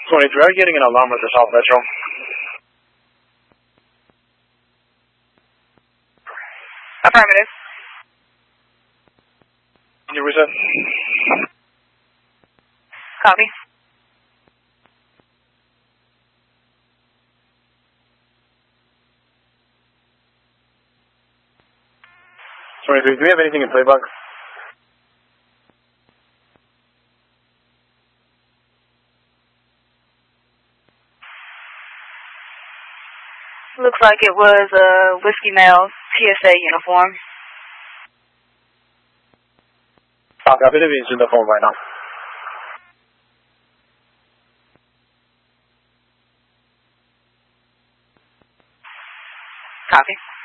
23, are you getting an alarm at the South Metro? Affirmative. Can you reset? Copy. Do we have anything in playbook? Looks like it was a Whiskey Male TSA uniform. Copy, he's in the phone right now. Copy.